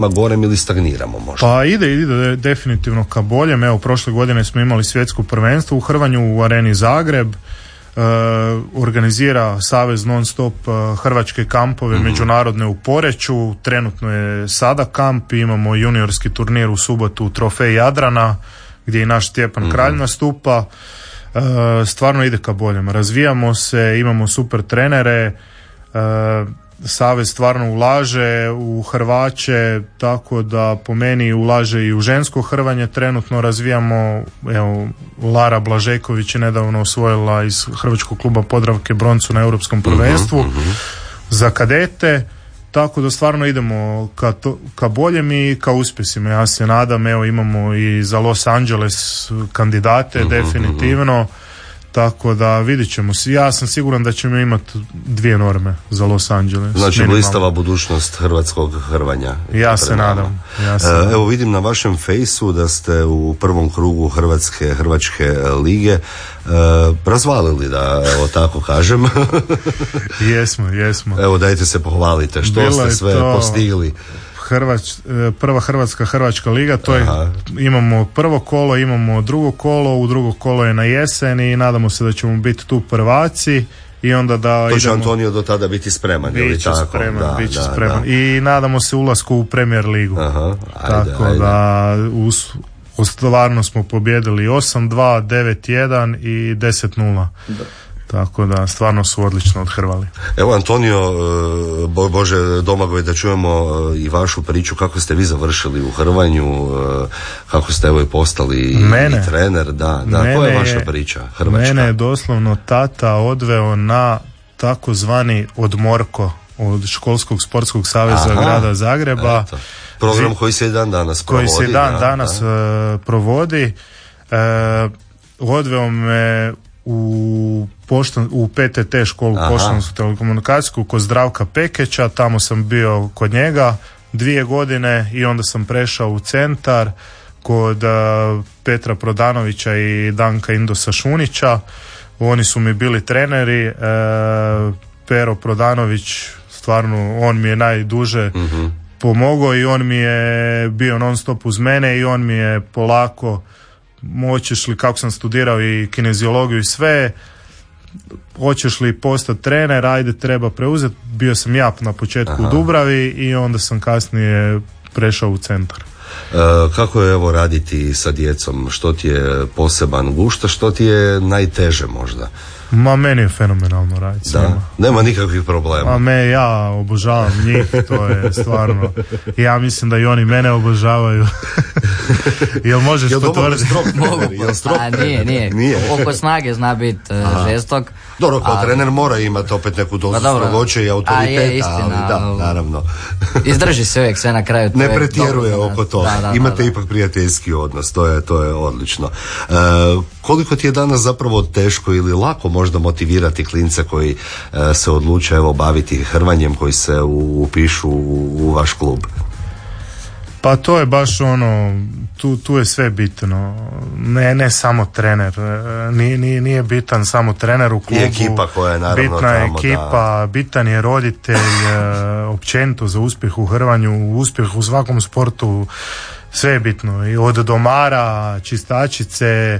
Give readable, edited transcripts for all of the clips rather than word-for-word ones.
gorem ili stagniramo možda? Pa ide definitivno ka boljem. Evo, prošle godine smo imali svjetsko prvenstvo u hrvanju u Areni Zagreb. Organizira Savez non stop hrvačke kampove međunarodne u Poreču. Trenutno je sada kamp, imamo juniorski turnir u subotu u Trofej Jadrana gdje i naš Stjepan Kralj nastupa. Stvarno ide ka boljem, razvijamo se, imamo super trenere, Savez stvarno ulaže u hrvače, tako da po meni ulaže i u žensko hrvanje. Trenutno razvijamo, evo, Lara Blažeković je nedavno osvojila iz Hrvačkog kluba Podravke broncu na europskom prvenstvu za kadete, tako da stvarno idemo ka boljem i ka uspjesima. Ja se nadam, evo, imamo i za Los Angeles kandidate definitivno. Tako da vidit ćemo. Ja sam siguran da ćemo imati 2 norme za Los Angeles. Znači blistava budućnost hrvatskog hrvanja. Ja se nadam. Evo, vidim na vašem fejsu da ste u prvom krugu Hrvačke lige razvalili, da evo tako kažem. Jesmo. Evo, dajte se pohvalite. Što ste sve postigli? Prva Hrvačka liga, to je, imamo prvo kolo, imamo drugo kolo, u drugo kolo je na jesen i nadamo se da ćemo biti tu prvaci i onda da to će idemo... Antonio do tada biti spreman. Biće spreman. I nadamo se ulasku u Premier ligu. Ajde. Da stvarno smo pobjedili 8-2, 9-1 i 10-0. Tako da stvarno su odlično odhrvali. Evo, Antonio, Bože Domagoj, da čujemo i vašu priču, kako ste vi završili u hrvanju, kako ste evo i postali i trener. Da, koja je vaša priča hrvačka? Mene je doslovno tata odveo na takozvani odmorko od Školskog sportskog saveza grada Zagreba. Eto. Program koji se i dan danas provodi. Koji se i dan danas provodi. Odveo me u PTT školu poštansku telekomunikacijsku kod Zdravka Pekeća, tamo sam bio kod njega 2 godine i onda sam prešao u centar kod Petra Prodanovića i Danka Indosa Šunića. Oni su mi bili treneri. Pero Prodanović, stvarno on mi je najduže pomogao i on mi je bio non stop uz mene i on mi je polako, hoćeš li, kako sam studirao i kineziologiju i sve, hoćeš li postati trener, ajde, treba preuzeti. Bio sam ja na početku u Dubravi i onda sam kasnije prešao u centar. Kako je evo raditi sa djecom? Što ti je poseban gušta, što ti je najteže možda? Ma, meni je fenomenalno raditi s njima. Nema nikakvih problema. Ja obožavam njih, to je stvarno. Ja mislim da i oni mene obožavaju. Jel možeš potvrditi? Nije. Oko snage zna biti žestok. Dobro, kao trener mora imati opet neku dozu strogoće i autoriteta, ali naravno. Izdrži se uvijek sve na kraju. Ne pretjeruje oko toga. Imate ipak prijateljski odnos, to je odlično. Koliko ti je danas zapravo teško ili lako možda motivirati klince koji se odluče baviti hrvanjem, koji se upišu u vaš klub? Pa to je baš tu je sve bitno. Ne samo trener. Nije bitan samo trener u klubu. I ekipa koja je naravno bitna tamo. Ekipa, bitan je roditelj, općenito za uspjeh u hrvanju, uspjeh u svakom sportu, sve je bitno. I od domara, čistačice,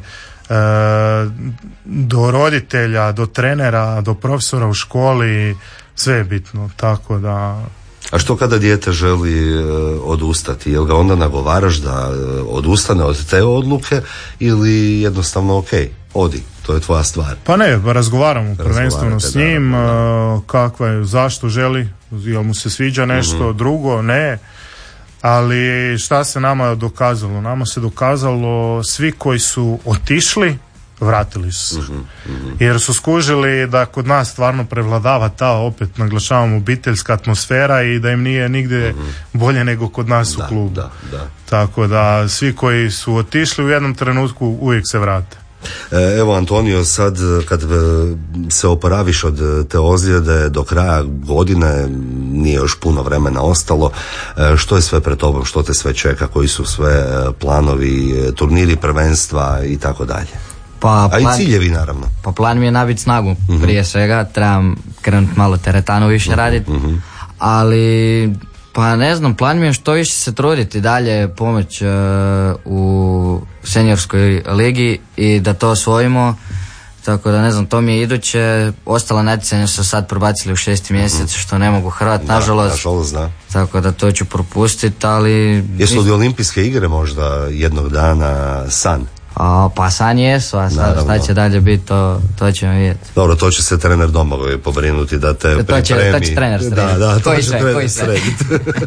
do roditelja, do trenera, do profesora u školi, sve je bitno, tako da... A što kada dijete želi odustati? Jel ga onda nagovaraš da odustane od te odluke ili jednostavno odi, to je tvoja stvar? Pa ne, razgovaramo prvenstveno s njim, kakva je, zašto želi, jel mu se sviđa nešto drugo, ne. Ali šta se nama dokazalo? Nama se dokazalo svi koji su otišli, vratili su se. Jer su skužili da kod nas stvarno prevladava ta, opet naglašavam, obiteljska atmosfera i da im nije nigdje bolje nego kod nas u klubu. Tako da svi koji su otišli u jednom trenutku uvijek se vrate. Evo, Antonio, sad kad se oporaviš od te ozljede do kraja godine, nije još puno vremena ostalo, što je sve pred tobom, što te sve čeka, koji su sve planovi, turniri, prvenstva i tako dalje? A i ciljevi, naravno. Pa plan mi je nabiti snagu, prije svega trebam krenuti malo teretanu više raditi, ali Pa ne znam, plan mi je što više se truditi dalje, pomoć u seniorskoj ligi i da to osvojimo. Tako da ne znam, to mi je iduće. Ostala natjecanja su sad probacili u 6. mjesec, što ne mogu hrvat, nažalost. Tako da to ću propustiti, ali... Jesu li olimpijske igre možda jednog dana san? Pa san jesu, a šta će dalje biti, to ćemo vidjeti. Dobro, to će se trener Domagoj pobrinuti da te pripremi. To će trener srediti. Da, to će trener srediti.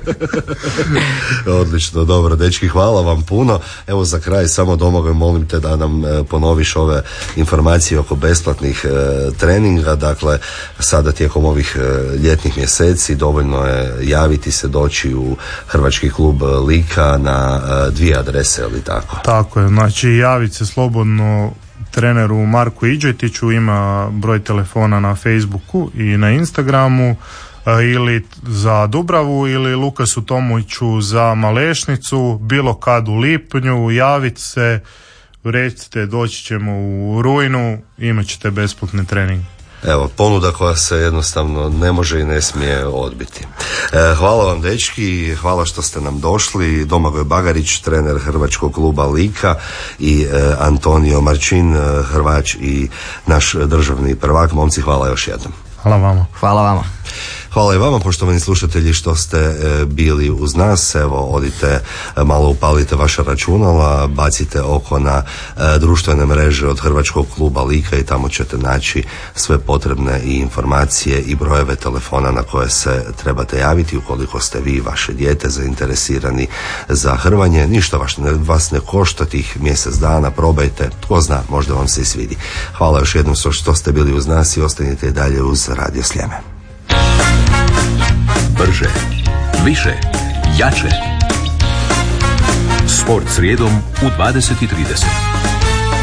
Odlično, dobro, dečki, hvala vam puno. Evo za kraj samo Domagoj, molim te da nam ponoviš ove informacije oko besplatnih treninga. Dakle, sada tijekom ovih ljetnih mjeseci dovoljno je javiti se, doći u Hrvački klub Lika na 2 adrese, ili tako? Tako je, znači javiti se slobodno treneru Marku Iđetiću, ima broj telefona na Facebooku i na Instagramu, ili za Dubravu ili Lukasu Tomoviću za Malešnicu, bilo kad u lipnju, javite se, recite doći ćemo u rujnu, imat ćete besplatni trening. Evo, ponuda koja se jednostavno ne može i ne smije odbiti. Hvala vam, dečki, hvala što ste nam došli. Domagoj Bagarić, trener Hrvačkog kluba Lika, i Antonio Marčin, Hrvač i naš državni prvak. Momci, hvala još jednom. Hvala vama. Hvala vama. Hvala i vama, poštovani slušatelji, što ste bili uz nas. Evo, odite, malo upalite vaša računala, bacite oko na društvene mreže od Hrvačkog kluba Lika i tamo ćete naći sve potrebne i informacije i brojeve telefona na koje se trebate javiti ukoliko ste vi i vaše dijete zainteresirani za hrvanje. Ništa vas ne košta, tih mjesec dana, probajte, tko zna, možda vam se i svidi. Hvala još jednom što ste bili uz nas i ostanite i dalje uz Radio Sljeme. Brže, više, jače. Sport srijedom u 20:30.